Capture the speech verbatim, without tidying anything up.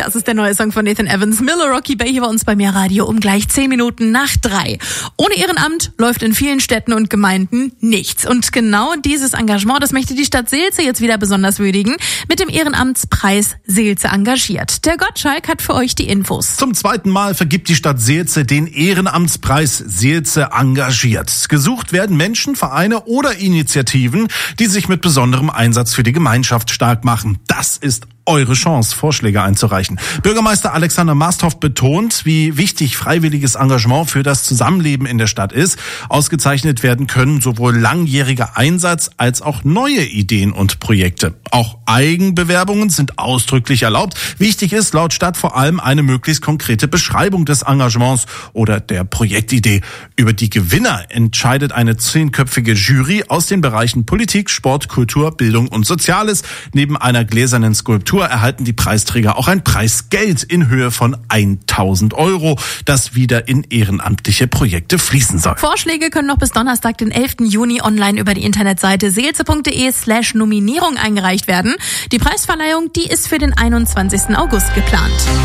Das ist der neue Song von Nathan Evans. Miller Rocky Bay hier bei uns bei Mehr Radio um gleich zehn Minuten nach drei. Ohne Ehrenamt läuft in vielen Städten und Gemeinden nichts. Und genau dieses Engagement, das möchte die Stadt Seelze jetzt wieder besonders würdigen. Mit dem Ehrenamtspreis Seelze engagiert. Der Gottschalk hat für euch die Infos. Zum zweiten Mal vergibt die Stadt Seelze den Ehrenamtspreis Seelze engagiert. Gesucht werden Menschen, Vereine oder Initiativen, die sich mit besonderem Einsatz für die Gemeinschaft stark machen. Das ist eure Chance, Vorschläge einzureichen. Bürgermeister Alexander Masthoff betont, wie wichtig freiwilliges Engagement für das Zusammenleben in der Stadt ist. Ausgezeichnet werden können sowohl langjähriger Einsatz als auch neue Ideen und Projekte. Auch Eigenbewerbungen sind ausdrücklich erlaubt. Wichtig ist laut Stadt vor allem eine möglichst konkrete Beschreibung des Engagements oder der Projektidee. Über die Gewinner entscheidet eine zehnköpfige Jury aus den Bereichen Politik, Sport, Kultur, Bildung und Soziales. Neben einer gläsernen Skulptur erhalten die Preisträger auch ein Preisgeld in Höhe von tausend Euro, das wieder in ehrenamtliche Projekte fließen soll. Vorschläge können noch bis Donnerstag, den elften Juni, online über die Internetseite seelze.de slash Nominierung eingereicht werden. Die Preisverleihung, die ist für den einundzwanzigsten August geplant.